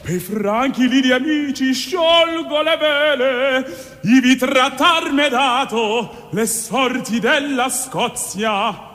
E franchi lì di amici sciolgo le vele, ivi trattar m'è dato le sorti della Scozia.